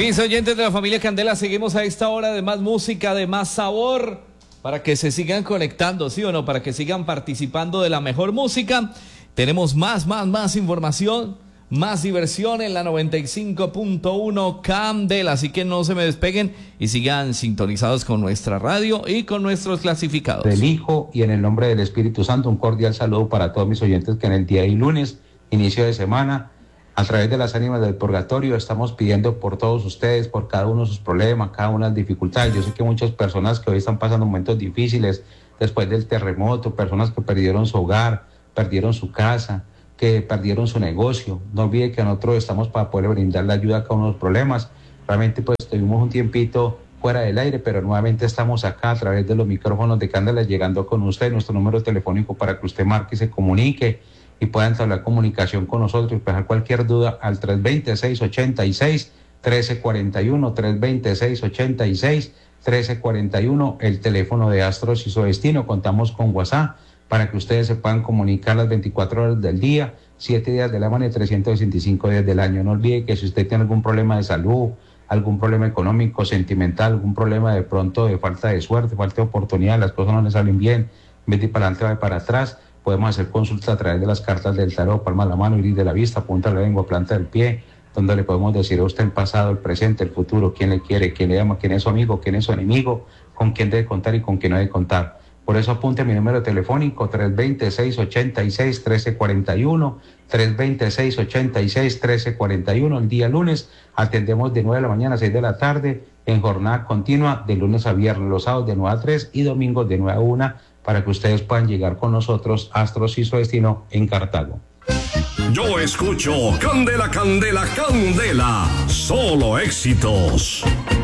Mis oyentes de la familia Candela, seguimos a esta hora de más música, de más sabor, para que se sigan conectando, ¿sí o no? Para que sigan participando de la mejor música. Tenemos más información, más diversión en la 95.1 Candela, así que no se me despeguen y sigan sintonizados con nuestra radio y con nuestros clasificados. Del Hijo y en el nombre del Espíritu Santo, un cordial saludo para todos mis oyentes que en el día de lunes, inicio de semana, a través de las ánimas del purgatorio, estamos pidiendo por todos ustedes, por cada uno de sus problemas, cada una de las dificultades. Yo sé que muchas personas que hoy están pasando momentos difíciles después del terremoto, personas que perdieron su hogar, perdieron su casa, que perdieron su negocio. No olvide que nosotros estamos para poder brindar la ayuda a cada uno de los problemas. Realmente pues tuvimos un tiempito fuera del aire, pero nuevamente estamos acá a través de los micrófonos de Candela, llegando con usted, nuestro número telefónico para que usted marque y se comunique y puedan entablar comunicación con nosotros y dejar cualquier duda al 320-686-1341, 320-686-1341, el teléfono de Astros y su destino. Contamos con WhatsApp para que ustedes se puedan comunicar las 24 horas del día, 7 días de la semana y 365 días del año. No olvide que si usted tiene algún problema de salud, algún problema económico, sentimental, algún problema de pronto de falta de suerte, falta de oportunidad, las cosas no le salen bien, en vez de ir para adelante, va para atrás, podemos hacer consultas a través de las cartas del tarot, palma de la mano, iris de la vista, punta de la lengua, planta del pie, donde le podemos decir a usted el pasado, el presente, el futuro, quién le quiere, quién le ama, quién es su amigo, quién es su enemigo, con quién debe contar y con quién no debe contar. Por eso apunte mi número telefónico 320-686-1341, 320-686-1341. El día lunes atendemos de 9 de la mañana a 6 de la tarde en jornada continua de lunes a viernes, los sábados de 9 a 3 y domingos de 9 a 1 para que ustedes puedan llegar con nosotros Astros y su destino en Cartago. Yo escucho Candela, Candela, Candela, solo éxitos.